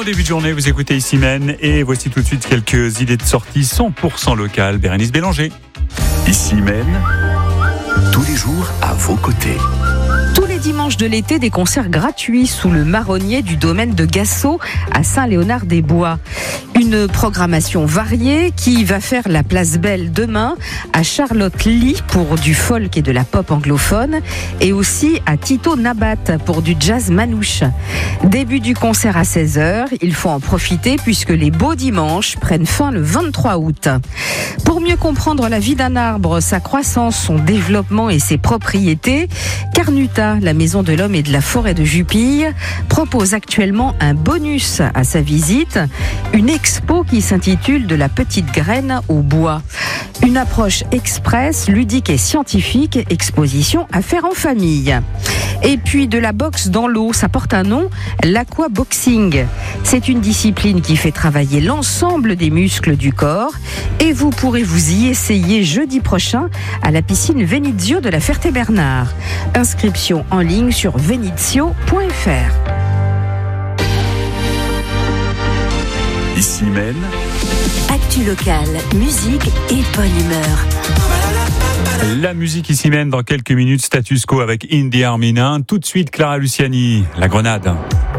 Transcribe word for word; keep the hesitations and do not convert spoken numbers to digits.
Bon début de journée, vous écoutez ici Mène et voici tout de suite quelques idées de sortie cent pour cent locales. Bérénice Bélanger. Ici Mène, tous les jours à vos côtés. Tous les dimanches de l'été, des concerts gratuits sous le marronnier du domaine de Gassot à Saint-Léonard-des-Bois. Une programmation variée qui va faire la place Belle demain à Charlotte Lee pour du folk et de la pop anglophone et aussi à Tito Nabat pour du jazz manouche. Début du concert à seize heures, il faut en profiter puisque les beaux dimanches prennent fin le vingt-trois août. Pour mieux comprendre la vie d'un arbre, sa croissance, son développement et ses propriétés, Carnuta, la maison de l'homme et de la forêt de Jupille, propose actuellement un bonus à sa visite, une expo qui s'intitule De la petite graine au bois. Une approche express, ludique et scientifique, exposition à faire en famille. Et puis de la boxe dans l'eau, ça porte un nom, l'aquaboxing. C'est une discipline qui fait travailler l'ensemble des muscles du corps et vous pourrez vous y essayer jeudi prochain à la piscine Venizio de la Ferté-Bernard. Inscription en ligne sur venizio point f r. Ici Mène, Actu locale, musique et bonne humeur. La musique ici Mène dans quelques minutes, status quo avec Indie Armina. Tout de suite Clara Luciani, La Grenade.